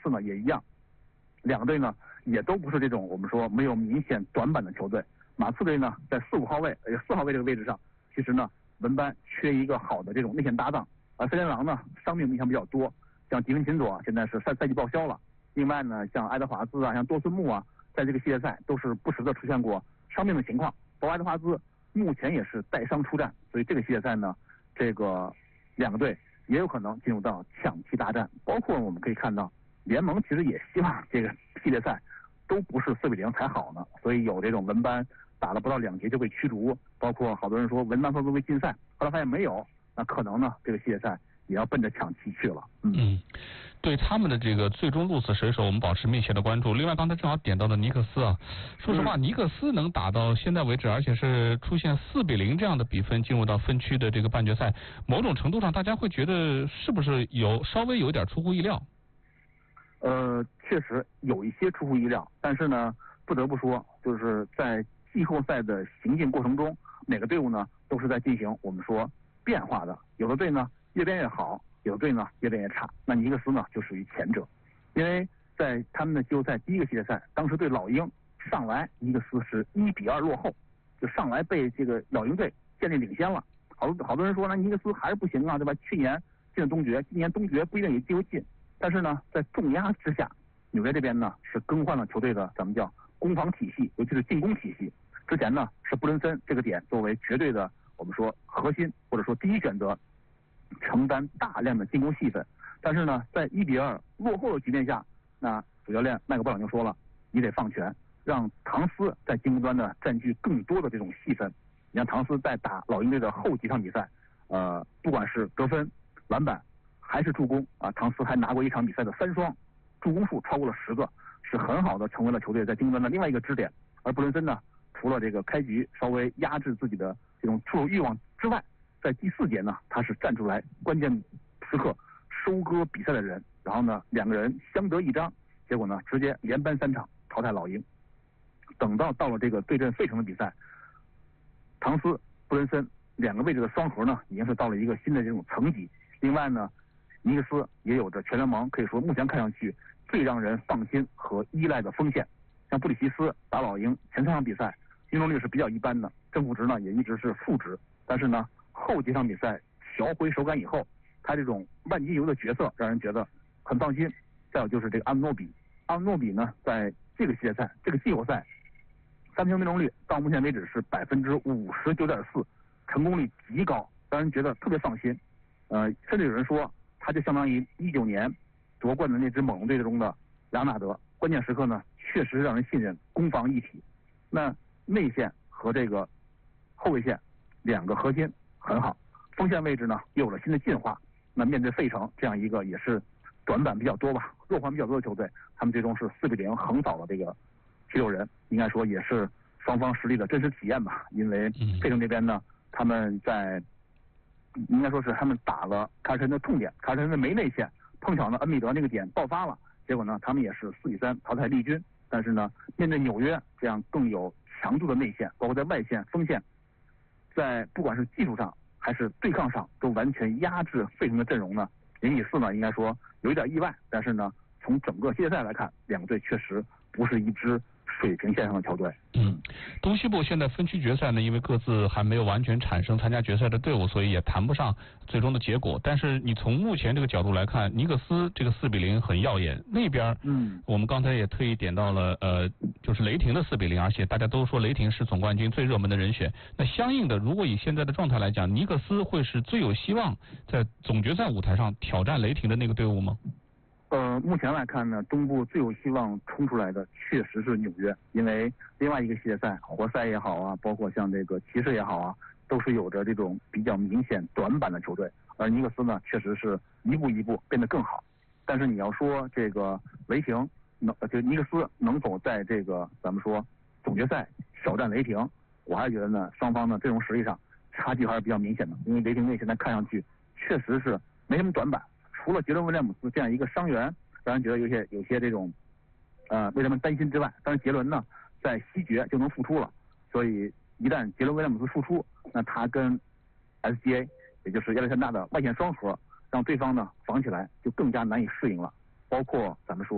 次呢也一样，两个队呢也都不是这种我们说没有明显短板的球队。马刺队呢在4、5号位，4号位这个位置上，其实呢文班缺一个好的这种内线搭档，而森林狼呢伤病影响比较多，像迪文琴佐现在是赛季报销了，另外呢像爱德华兹啊，像多森穆啊，在这个系列赛都是不时的出现过伤病的情况，包括爱德华兹目前也是带伤出战，所以这个系列赛呢，这个两个队也有可能进入到抢七大战。包括我们可以看到，联盟其实也希望这个系列赛都不是4-0才好呢，所以有这种文班打了不到2节就被驱逐，包括好多人说文班会不会禁赛，后来发现没有，那可能呢这个系列赛也要奔着抢七去了。 对他们的这个最终鹿死谁手，我们保持密切的关注。另外，刚才正好点到的尼克斯啊，说实话，尼克斯能打到现在为止，而且是出现4-0这样的比分进入到分区的这个半决赛，某种程度上大家会觉得是不是稍微有点出乎意料？ 确实有一些出乎意料，但是呢，不得不说，就是在季后赛的行进过程中，每个队伍呢都是在进行我们说变化的，有的队呢越变越好，有的队呢越变越差。那尼克斯呢就属于前者，因为在他们的季后赛第一个系列赛，当时对老鹰上来尼克斯是1-2落后，就上来被这个老鹰队建立领先了。好多人说呢，尼克斯还是不行啊，对吧？去年进了东决，今年东决不一定有机会进。但是呢，在重压之下，纽约这边呢是更换了球队的咱们叫攻防体系，尤其是进攻体系。之前呢是布伦森这个点作为绝对的我们说核心或者说第一选择，承担大量的进攻戏份。但是呢，在1-2落后的局面下，那主教练麦克布朗就说了，你得放权，让唐斯在进攻端呢占据更多的这种戏份。你看唐斯在打老鹰队的后几场比赛，不管是得分、篮板还是助攻啊，唐斯还拿过一场比赛的3双，助攻数超过了10个，是很好的成为了球队在进攻端的另外一个支点。而布伦森呢，除了这个开局稍微压制自己的这种出手欲望之外，在第4节呢，他是站出来关键时刻收割比赛的人，然后呢两个人相得益彰，结果呢直接连扳3场淘汰老鹰。等到了这个对阵费城的比赛，唐斯、布伦森两个位置的双核呢，已经是到了一个新的这种层级。另外呢，尼克斯也有着全联盟可以说目前看上去最让人放心和依赖的锋线，像布里奇斯打老鹰前3场比赛命中率是比较一般的，正负值呢也一直是负值，但是呢后几场比赛调回手感以后，他这种万金油的角色让人觉得很放心。再有就是这个阿姆诺比呢，在这个系列赛这个季后赛3分球命中率到目前为止是59.4%，成功率极高，让人觉得特别放心。甚至有人说他就相当于19年夺冠的那支猛龙队中的莱昂纳德，关键时刻呢确实让人信任，攻防一体。那内线和这个后卫线两个核心很好，锋线位置呢又有了新的进化。那面对费城这样一个也是短板比较多吧，弱环比较多的球队，他们最终是4-0横扫了这个76人，应该说也是双方实力的真实体验吧。因为费城这边呢，他们在应该说是他们打了凯尔特人的痛点，凯尔特人的没内线，碰巧呢恩比德那个点爆发了，结果呢他们也是4-3淘汰绿军。但是呢，面对纽约这样更有强度的内线，包括在外线、锋线，在不管是技术上还是对抗上，都完全压制费城的阵容呢。0-4呢，应该说有一点意外，但是呢，从整个系列赛来看，两个队确实不是一支水平线上的球队。 东西部现在分区决赛呢，因为各自还没有完全产生参加决赛的队伍，所以也谈不上最终的结果。但是你从目前这个角度来看，尼克斯这个4-0很耀眼，那边我们刚才也特意点到了就是雷霆的4-0，而且大家都说雷霆是总冠军最热门的人选。那相应的，如果以现在的状态来讲，尼克斯会是最有希望在总决赛舞台上挑战雷霆的那个队伍吗？ 目前来看呢，东部最有希望冲出来的确实是纽约，因为另外一个系列赛，活塞也好啊，包括像这个骑士也好啊，都是有着这种比较明显短板的球队，而尼克斯呢，确实是一步一步变得更好。但是你要说这个雷霆就尼克斯能否在这个咱们说总决赛挑战雷霆，我还是觉得呢，双方呢阵容实力上差距还是比较明显的，因为雷霆队现在看上去确实是没什么短板。除了杰伦威廉姆斯这样一个伤员让人觉得有些这种为他们担心之外，但是杰伦呢在西决就能复出了，所以一旦杰伦威廉姆斯复出，那他跟 SGA 也就是亚历山大的外线双核，让对方呢防起来就更加难以适应了。包括咱们说